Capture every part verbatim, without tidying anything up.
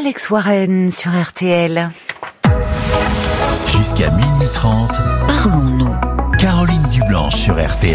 Alex Warren sur R T L. Jusqu'à minuit trente, parlons-nous. Caroline Dublanche sur R T L.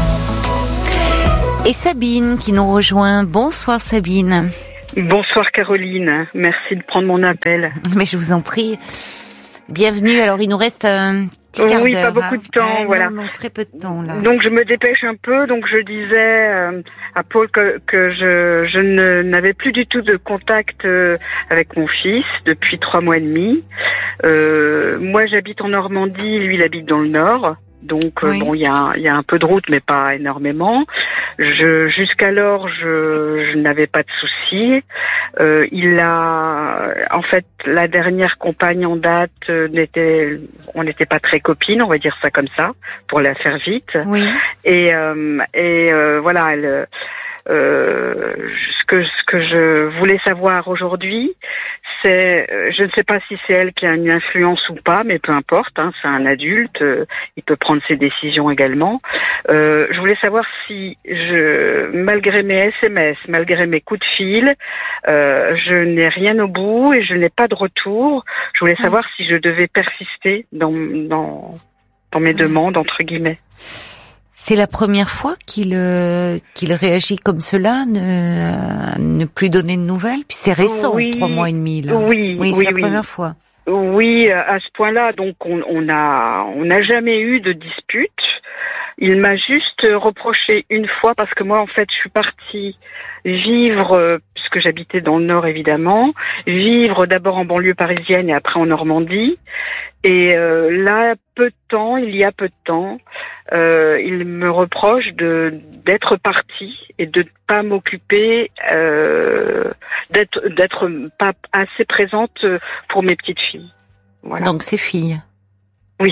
Et Sabine qui nous rejoint. Bonsoir Sabine. Bonsoir Caroline, merci de prendre mon appel. Mais je vous en prie. Bienvenue. Alors il nous reste un petit quart oui, d'heure. Oui, pas beaucoup de temps, hein. ah, voilà. Non, non, très peu de temps là. Donc je me dépêche un peu. Donc je disais euh, à Paul que, que je, je ne, n'avais plus du tout de contact euh, avec mon fils depuis trois mois et demi. Euh, moi j'habite en Normandie, lui il habite dans le Nord. Donc euh, oui. bon, il y a, y a un peu de route, mais pas énormément. Je, jusqu'alors, je, je n'avais pas de soucis. Euh, il a, en fait, la dernière compagne en date euh, n'était, on n'était pas très copines, on va dire ça comme ça, pour la faire vite. Oui. Et, euh, et euh, voilà. Elle, euh, ce que ce que je voulais savoir aujourd'hui, c'est, je ne sais pas si c'est elle qui a une influence ou pas, mais peu importe, hein, c'est un adulte, euh, il peut prendre ses décisions également. Euh, je voulais savoir si, je, malgré mes S M S, malgré mes coups de fil, euh, je n'ai rien au bout et je n'ai pas de retour. Je voulais savoir si je devais persister dans, dans, dans mes demandes, entre guillemets. C'est la première fois qu'il euh, qu'il réagit comme cela, ne ne plus donner de nouvelles. Puis c'est récent, oui, trois mois et demi là. Oui, oui, c'est oui, la oui. première fois. Oui, à ce point-là, donc on, on a on n'a jamais eu de dispute. Il m'a juste reproché une fois parce que moi en fait je suis partie vivre, puisque j'habitais dans le Nord évidemment, vivre d'abord en banlieue parisienne et après en Normandie. Et euh, là, peu de temps, il y a peu de temps, euh, il me reproche de d'être partie et de ne pas m'occuper, euh, d'être d'être pas assez présente pour mes petites filles. Voilà. Donc ses filles. Oui.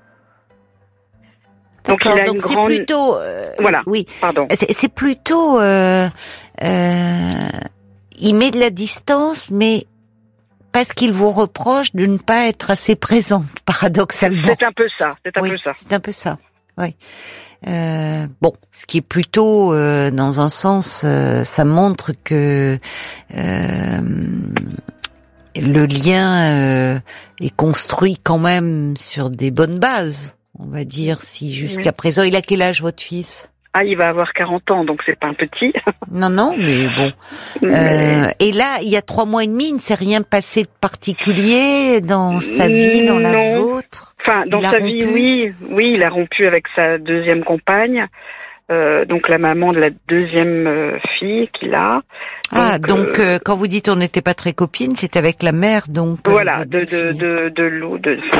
Donc, il a donc une c'est grande... plutôt, euh, voilà. Oui. Pardon. C'est, c'est plutôt, euh, euh, il met de la distance, mais parce qu'il vous reproche de ne pas être assez présente, paradoxalement. C'est un peu ça. C'est un oui, peu ça. C'est un peu ça. Oui. Euh, bon, ce qui est plutôt, euh, dans un sens, euh, ça montre que euh, le lien euh, est construit quand même sur des bonnes bases. On va dire, si jusqu'à oui. présent, il a quel âge votre fils? Ah, il va avoir quarante ans, donc c'est pas un petit. Non, non, mais bon. Mais... Euh, et là, il y a trois mois et demi, il ne s'est rien passé de particulier dans sa vie, dans la non. vôtre? Enfin, dans il sa vie, oui. Oui, il a rompu avec sa deuxième compagne, euh, donc la maman de la deuxième euh, fille qu'il a. Ah, donc, donc euh, quand vous dites on n'était pas très copines, c'est avec la mère, donc. Voilà, de de, de de l'eau, de, de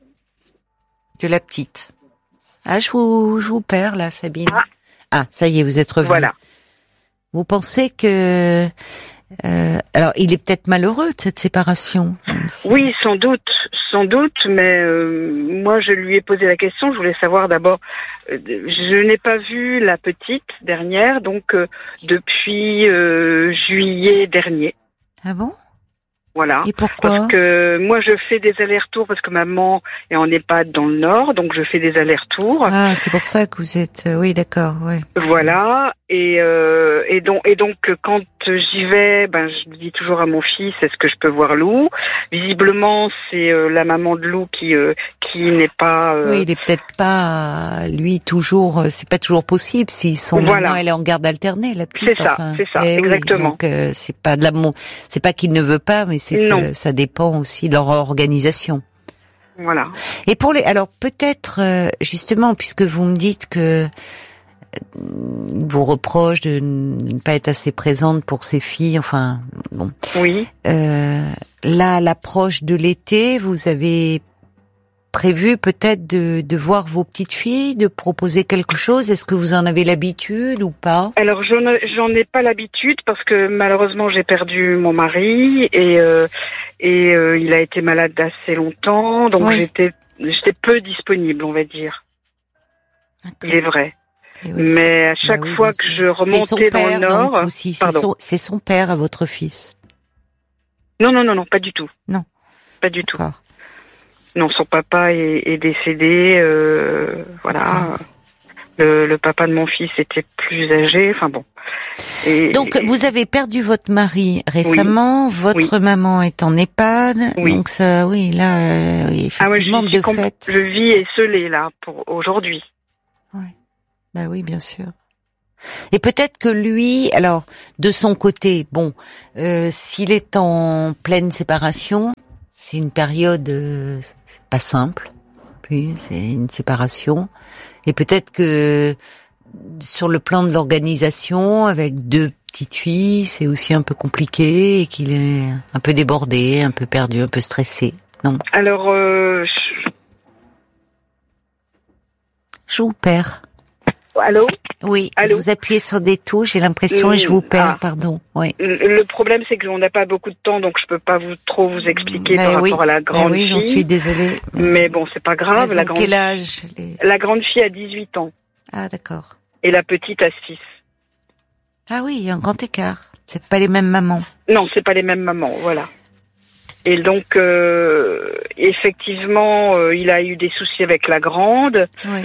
de la petite. Ah, je vous, je vous perds là, Sabine. Ah, ah ça y est, vous êtes revenue. Voilà. Vous pensez que... Euh, alors, il est peut-être malheureux de cette séparation. Si... Oui, sans doute, sans doute, mais euh, moi je lui ai posé la question, je voulais savoir d'abord, euh, je n'ai pas vu la petite dernière, donc euh, depuis euh, juillet dernier. Ah bon ? Voilà. Et pourquoi ? Parce que moi je fais des allers-retours parce que maman est en EHPAD dans le Nord, donc je fais des allers-retours. Ah, c'est pour ça que vous êtes. Oui, d'accord. Ouais. Voilà. Et euh, et donc et donc quand j'y vais, ben je dis toujours à mon fils, est-ce que je peux voir Lou ? Visiblement, c'est euh, la maman de Lou qui euh, qui n'est pas. Euh... Oui, il est peut-être pas lui toujours. C'est pas toujours possible si son voilà. maman elle est en garde alternée, la petite. C'est ça, enfin. c'est ça, et exactement. Oui, donc euh, c'est pas de l'amour. C'est pas qu'il ne veut pas, mais c'est non. que ça dépend aussi de leur organisation. Voilà. Et pour les, alors peut-être euh, justement, puisque vous me dites que vous reproche de ne pas être assez présente pour ses filles, enfin bon. Oui. Euh, là, à l'approche de l'été, vous avez prévu peut-être de, de voir vos petites filles, de proposer quelque chose. Est-ce que vous en avez l'habitude ou pas ? Alors j'en, j'en ai pas l'habitude parce que malheureusement j'ai perdu mon mari et euh, et euh, il a été malade assez longtemps, donc oui. j'étais j'étais peu disponible, on va dire. D'accord. Il est vrai. Oui. Mais à chaque bah oui, fois que je remontais dans père, le Nord, aussi, c'est, son, c'est son père à votre fils. Non non non non, pas du tout. Non. Pas du D'accord. tout. Non, son papa est, est décédé, euh, voilà. Le, le papa de mon fils était plus âgé. Enfin bon. Et, donc, et... vous avez perdu votre mari récemment. Oui. Votre oui. maman est en EHPAD. Oui. Donc ça, oui, là, euh, oui, effectivement, ah ouais, je, de comp- fait. Je vis esselée là pour aujourd'hui. Ouais. Bah oui, bien sûr. Et peut-être que lui, alors, de son côté, bon, euh, s'il est en pleine séparation, c'est une période euh, c'est pas simple. Puis c'est une séparation. Et peut-être que sur le plan de l'organisation, avec deux petites filles, c'est aussi un peu compliqué et qu'il est un peu débordé, un peu perdu, un peu stressé. Non. Alors, euh, je... je vous perds. Allô? Oui, Allô? vous appuyez sur des touches, j'ai l'impression, mmh, et je vous perds, ah. pardon. Oui. Le problème, c'est qu'on n'a pas beaucoup de temps, donc je peux pas vous trop vous expliquer mais par oui, rapport à la grande oui, fille. j'en suis désolée. Mais bon, c'est pas grave. La grande... Quel âge les... La grande fille a dix-huit ans. Ah, d'accord. Et la petite a six. Ah oui, il y a un grand écart. C'est pas les mêmes mamans. Non, c'est pas les mêmes mamans, voilà. Et donc, euh, effectivement, euh, il a eu des soucis avec la grande. Oui.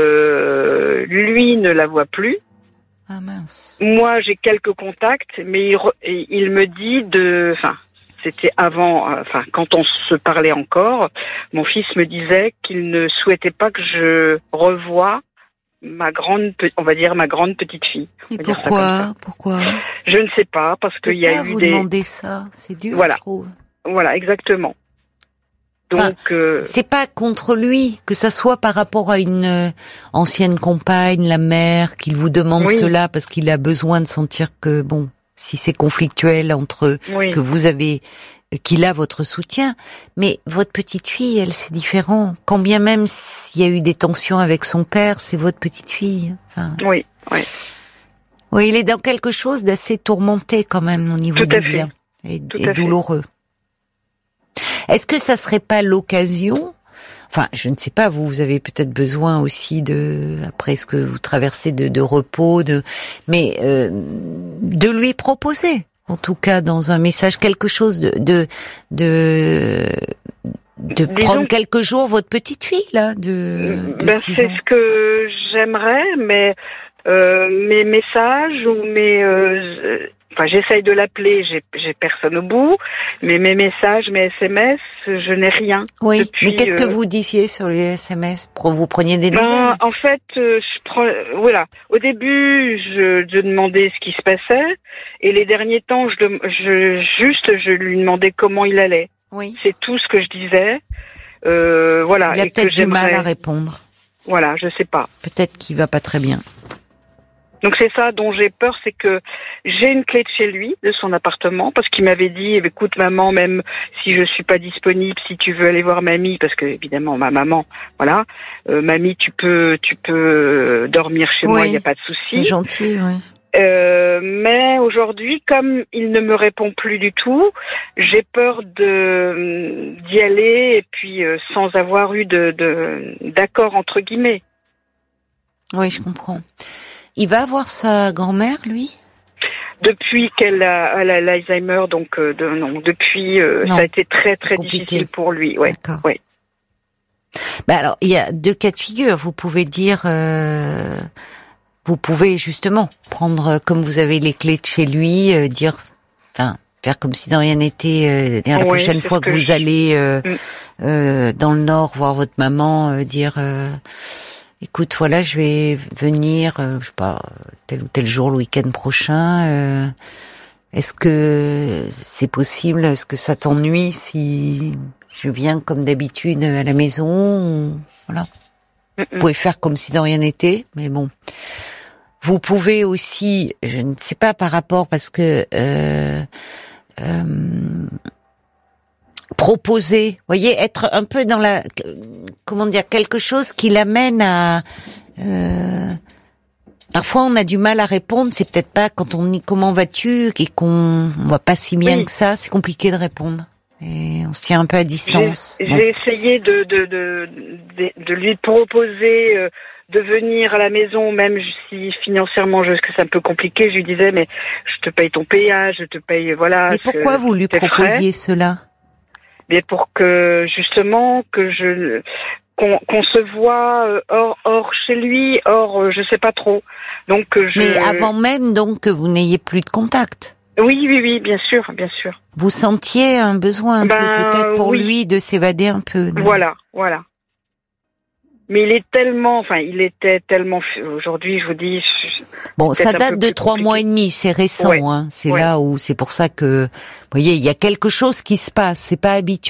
Euh, lui ne la voit plus. Ah mince. Moi, j'ai quelques contacts, mais il, re, il me dit de... Enfin, c'était avant... Enfin, quand on se parlait encore, mon fils me disait qu'il ne souhaitait pas que je revoie ma grande... On va dire ma grande petite fille. Et pourquoi Pourquoi Je ne sais pas, parce qu'il y a eu vous des... demander ça, c'est dur, voilà. je trouve. Voilà, exactement. Donc, enfin, euh... c'est pas contre lui, que ça soit par rapport à une euh, ancienne compagne, la mère, qu'il vous demande oui. cela parce qu'il a besoin de sentir que, bon, si c'est conflictuel entre eux, oui. que vous avez, qu'il a votre soutien. Mais votre petite fille, elle, c'est différent. Quand bien même s'il y a eu des tensions avec son père, c'est votre petite fille. Enfin, oui, oui. Oui, il est dans quelque chose d'assez tourmenté quand même au niveau Tout du bien et, et douloureux. Fait. Est-ce que ça serait pas l'occasion, enfin, je ne sais pas, vous, vous avez peut-être besoin aussi de, après ce que vous traversez de, de repos, de, mais euh, de lui proposer, en tout cas, dans un message, quelque chose de, de, de, de prendre quelques jours votre petite fille là, de, de ben, six c'est ans. Ce que j'aimerais, mais euh, mes messages ou mes euh, Enfin, j'essaye de l'appeler, j'ai, j'ai personne au bout, mais mes messages, mes S M S, je n'ai rien. Oui, depuis, mais qu'est-ce euh... que vous disiez sur les S M S? Vous preniez des nouvelles? Ben, en fait, euh, je prends, voilà. Au début, je, je demandais ce qui se passait, et les derniers temps, je, je juste, je lui demandais comment il allait. Oui. C'est tout ce que je disais. Euh, voilà. Il a et peut-être que du j'aimerais... mal à répondre. Voilà, je sais pas. Peut-être qu'il va pas très bien. Donc c'est ça dont j'ai peur, c'est que j'ai une clé de chez lui, de son appartement, parce qu'il m'avait dit, écoute maman, même si je suis pas disponible, si tu veux aller voir mamie, parce que évidemment ma maman, voilà, euh, mamie, tu peux, tu peux dormir chez oui, moi, il y a pas de souci. C'est gentil, oui. Euh, mais aujourd'hui, comme il ne me répond plus du tout, j'ai peur de d'y aller et puis euh, sans avoir eu de, de d'accord entre guillemets. Oui, je comprends. Il va voir sa grand-mère, lui? Depuis qu'elle a, elle a l'Alzheimer, donc euh, de, non, depuis euh, ça a été très très difficile pour lui. Ouais. D'accord. Ouais. Bah alors, il y a deux cas de figure. Vous pouvez dire, euh, vous pouvez justement prendre, comme vous avez les clés de chez lui, euh, dire, enfin, faire comme si de rien n'était. Euh, la ouais, prochaine fois que, que vous je... allez euh, mm. euh, dans le Nord voir votre maman, euh, dire. Euh, Écoute, voilà, je vais venir, euh, je sais pas, tel ou tel jour, le week-end prochain. Euh, est-ce que c'est possible? Est-ce que ça t'ennuie si je viens comme d'habitude à la maison? Voilà. Mm-mm. Vous pouvez faire comme si de rien n'était, mais bon. Vous pouvez aussi, je ne sais pas par rapport, parce que euh, euh, proposer, voyez, être un peu dans la, comment dire, quelque chose qui l'amène à. Euh, parfois, on a du mal à répondre. C'est peut-être pas quand on dit comment vas-tu et qu'on on va pas si bien oui. que ça. C'est compliqué de répondre et on se tient un peu à distance. J'ai, bon. j'ai essayé de de, de de de lui proposer euh, de venir à la maison, même si financièrement je sais que c'est un peu compliqué. Je lui disais mais je te paye ton péage, je te paye voilà. Mais pourquoi vous lui proposiez cela? Mais pour que justement que je qu'on, qu'on se voit euh, hors, hors chez lui, hors, euh, je sais pas trop. Donc euh, je. Mais avant même donc que vous n'ayez plus de contact. Oui, oui, oui, bien sûr, bien sûr. Vous sentiez un besoin un ben, peu peut-être pour oui. lui de s'évader un peu. Non? Voilà, voilà. Mais il est tellement, enfin, il était tellement. Aujourd'hui, je vous dis. Bon, ça date de trois mois et demi, c'est récent, ouais. hein. C'est ouais. là où, c'est pour ça que, vous voyez, il y a quelque chose qui se passe. C'est pas habituel.